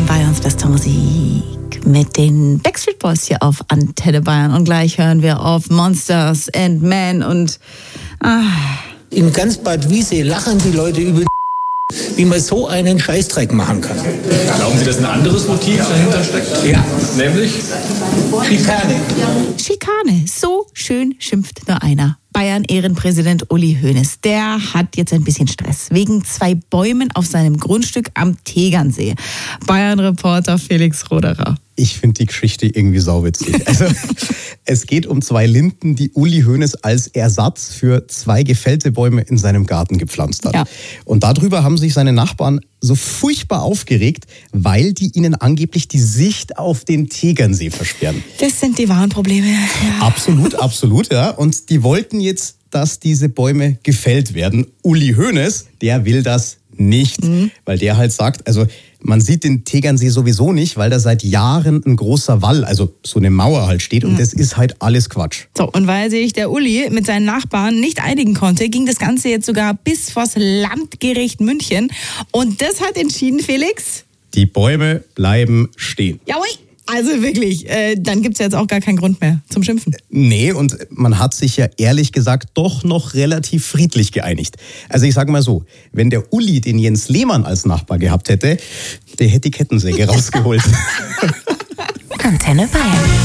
Bayerns beste Musik mit den Backstreet Boys hier auf Antenne Bayern. Und gleich hören wir auf Monsters and Men und... In ganz Bad Wiessee lachen die Leute über wie man so einen Scheißdreck machen kann. Glauben Sie, dass ein anderes Motiv dahinter steckt? Ja. Nämlich? Schikane. Schikane, so schön schimpft nur einer. Bayern-Ehrenpräsident Uli Hoeneß, der hat jetzt ein bisschen Stress wegen 2 Bäumen auf seinem Grundstück am Tegernsee. Bayern-Reporter Felix Roderer. Ich finde die Geschichte irgendwie sauwitzig. Also, es geht um 2 Linden, die Uli Hoeneß als Ersatz für 2 gefällte Bäume in seinem Garten gepflanzt hat. Ja. Und darüber haben sich seine Nachbarn so furchtbar aufgeregt, weil die ihnen angeblich die Sicht auf den Tegernsee versperren. Das sind die wahren Probleme. Ja. Absolut, ja. Und die wollten jetzt, dass diese Bäume gefällt werden. Uli Hoeneß, der will das nicht, weil der halt sagt, also man sieht den Tegernsee sowieso nicht, weil da seit Jahren ein großer Wall, also so eine Mauer halt steht und das ist halt alles Quatsch. So, und weil sich der Uli mit seinen Nachbarn nicht einigen konnte, ging das Ganze jetzt sogar bis vors Landgericht München. Und das hat entschieden, Felix? Die Bäume bleiben stehen. Jawohl. Also wirklich, dann gibt's jetzt auch gar keinen Grund mehr zum Schimpfen. Nee, und man hat sich ja ehrlich gesagt doch noch relativ friedlich geeinigt. Also ich sage mal so, wenn der Uli den Jens Lehmann als Nachbar gehabt hätte, der hätte die Kettensäge rausgeholt. Antenne Bayern.